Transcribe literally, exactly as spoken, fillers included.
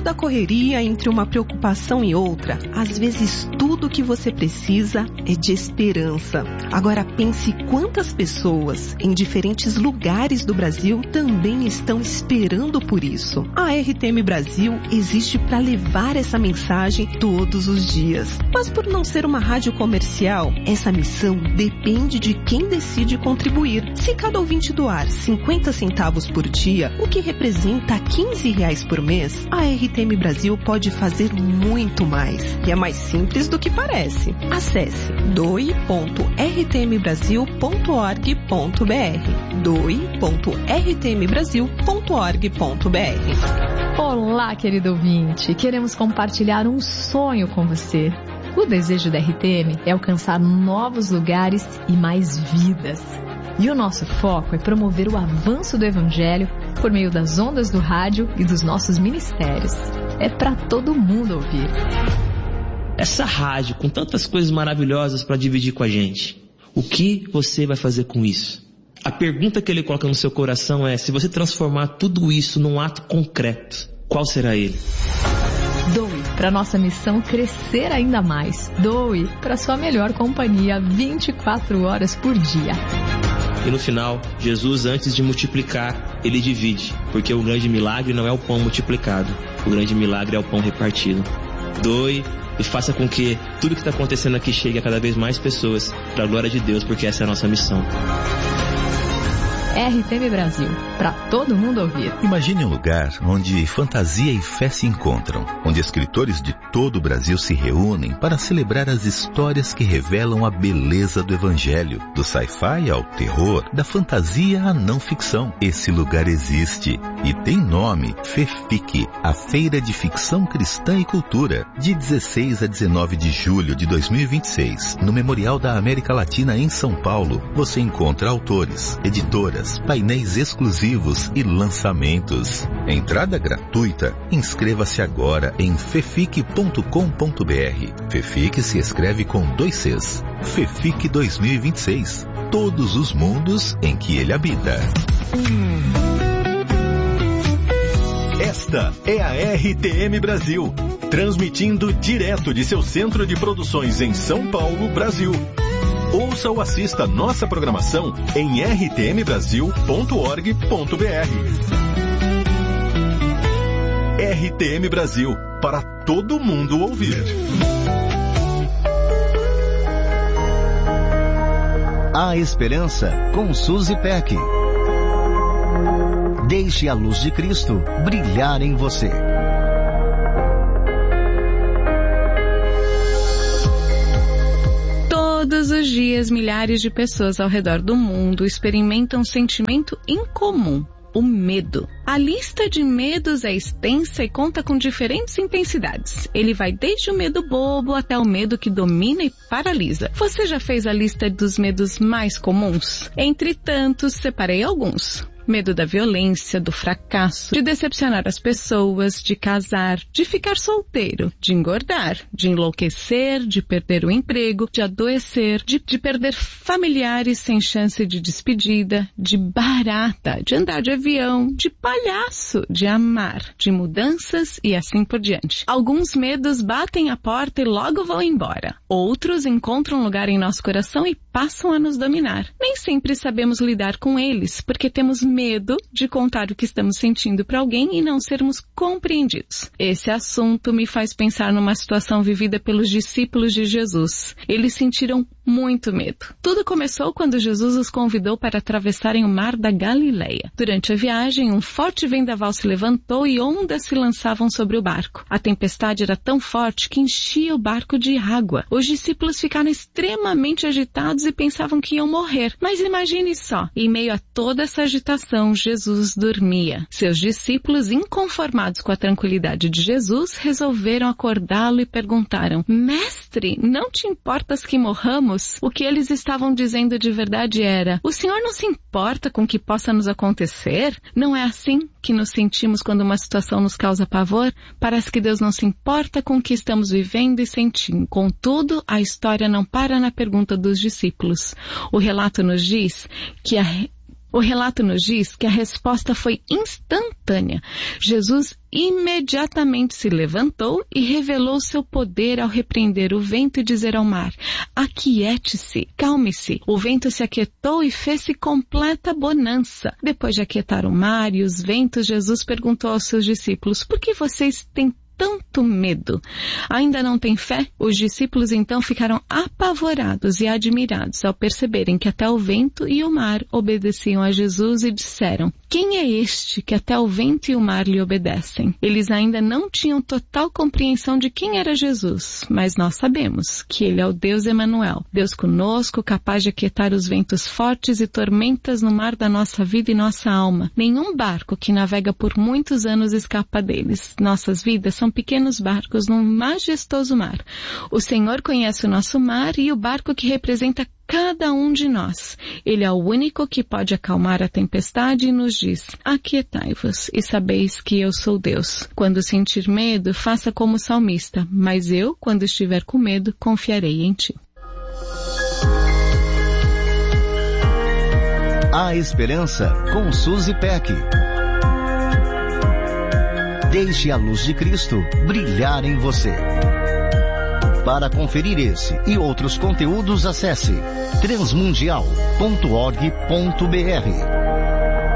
da correria, entre uma preocupação e outra, às vezes tudo que você precisa é de esperança. Agora pense quantas pessoas em diferentes lugares do Brasil também estão esperando por isso. A R T M Brasil existe para levar essa mensagem todos os dias. Mas por não ser uma rádio comercial, essa missão depende de quem decide contribuir. Se cada ouvinte doar cinquenta centavos por dia, o que representa quinze reais por mês, a R T M Brasil pode fazer muito mais. E é mais simples do que parece. Acesse doe ponto r t m brasil ponto org ponto b r doe ponto r t m brasil ponto org ponto b r. Olá, querido ouvinte! Queremos compartilhar um sonho com você. O desejo da R T M é alcançar novos lugares e mais vidas. E o nosso foco é promover o avanço do Evangelho por meio das ondas do rádio e dos nossos ministérios. É para todo mundo ouvir. Essa rádio com tantas coisas maravilhosas para dividir com a gente, o que você vai fazer com isso? A pergunta que ele coloca no seu coração é: se você transformar tudo isso num ato concreto, qual será ele? Doe para nossa missão crescer ainda mais. Doe para sua melhor companhia vinte e quatro horas por dia. E no final, Jesus, antes de multiplicar, ele divide, porque o grande milagre não é o pão multiplicado, o grande milagre é o pão repartido. Doe e faça com que tudo que está acontecendo aqui chegue a cada vez mais pessoas, para a glória de Deus, porque essa é a nossa missão. R T M Brasil, para todo mundo ouvir. Imagine um lugar onde fantasia e fé se encontram, onde escritores de todo o Brasil se reúnem para celebrar as histórias que revelam a beleza do Evangelho, do sci-fi ao terror, da fantasia à não ficção. Esse lugar existe e tem nome: FEFIC, a Feira de Ficção Cristã e Cultura, de dezesseis a dezenove de julho de dois mil e vinte e seis, no Memorial da América Latina em São Paulo. Você encontra autores, editoras, painéis exclusivos e lançamentos. Entrada gratuita. Inscreva-se agora em fefic ponto com ponto b r. FEFIC se escreve com dois Cs. FEFIC dois mil e vinte e seis. Todos os mundos em que ele habita. Esta é a R T M Brasil, transmitindo direto de seu centro de produções em São Paulo, Brasil. Ouça ou assista nossa programação em r t m brasil ponto org ponto b r. R T M Brasil, para todo mundo ouvir. A Esperança, com Suzy Peck. Deixe a luz de Cristo brilhar em você. Todos os dias, milhares de pessoas ao redor do mundo experimentam um sentimento incomum: o medo. A lista de medos é extensa e conta com diferentes intensidades. Ele vai desde o medo bobo até o medo que domina e paralisa. Você já fez a lista dos medos mais comuns? Entre tantos, separei alguns. Medo da violência, do fracasso, de decepcionar as pessoas, de casar, de ficar solteiro, de engordar, de enlouquecer, de perder o emprego, de adoecer, de, de perder familiares sem chance de despedida, de barata, de andar de avião, de palhaço, de amar, de mudanças e assim por diante. Alguns medos batem a porta e logo vão embora. Outros encontram lugar em nosso coração e passam a nos dominar. Nem sempre sabemos lidar com eles, porque temos medo de contar o que estamos sentindo para alguém e não sermos compreendidos. Esse assunto me faz pensar numa situação vivida pelos discípulos de Jesus. Eles sentiram muito medo. Tudo começou quando Jesus os convidou para atravessarem o mar da Galileia. Durante a viagem, um forte vendaval se levantou e ondas se lançavam sobre o barco. A tempestade era tão forte que enchia o barco de água. Os discípulos ficaram extremamente agitados e pensavam que iam morrer. Mas imagine só, em meio a toda essa agitação, Jesus dormia. Seus discípulos, inconformados com a tranquilidade de Jesus, resolveram acordá-lo e perguntaram: Mestre, não te importas que morramos? O que eles estavam dizendo de verdade era: o Senhor não se importa com o que possa nos acontecer? Não é assim que nos sentimos quando uma situação nos causa pavor? Parece que Deus não se importa com o que estamos vivendo e sentindo. Contudo, a história não para na pergunta dos discípulos. O relato nos diz que a O O relato nos diz que a resposta foi instantânea. Jesus imediatamente se levantou e revelou seu poder ao repreender o vento e dizer ao mar: aquiete-se, calme-se. O vento se aquietou e fez-se completa bonança. Depois de aquietar o mar e os ventos, Jesus perguntou aos seus discípulos: por que vocês têm tanto medo? Ainda não tem fé? Os discípulos então ficaram apavorados e admirados ao perceberem que até o vento e o mar obedeciam a Jesus e disseram: quem é este que até o vento e o mar lhe obedecem? Eles ainda não tinham total compreensão de quem era Jesus, mas nós sabemos que ele é o Deus Emanuel, Deus conosco, capaz de aquietar os ventos fortes e tormentas no mar da nossa vida e nossa alma. Nenhum barco que navega por muitos anos escapa deles. Nossas vidas são pequenos barcos num majestoso mar. O Senhor conhece o nosso mar e o barco que representa cada um de nós. Ele é o único que pode acalmar a tempestade e nos diz: aquietai-vos e sabeis que eu sou Deus. Quando sentir medo, faça como o salmista: mas eu, quando estiver com medo, confiarei em ti. A Esperança com Suzy Peck. Deixe a luz de Cristo brilhar em você. Para conferir esse e outros conteúdos, acesse transmundial ponto org ponto br.